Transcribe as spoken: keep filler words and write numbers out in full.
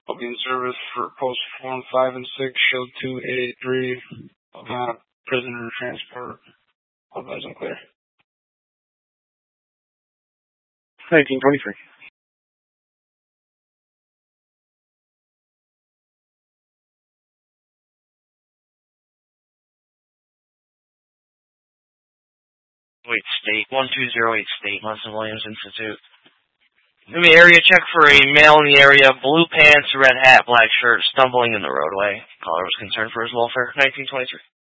I'll be in service for post form five and six, shield two, eight eight three, Havana prisoner transport. Otherwise, I'm clear. nineteen twenty-three. Wait, state. one two zero eight state, Munson Williams Institute. Give me area check for a male in the area, blue pants, red hat, black shirt, stumbling in the roadway. Caller was concerned for his welfare. nineteen twenty-three.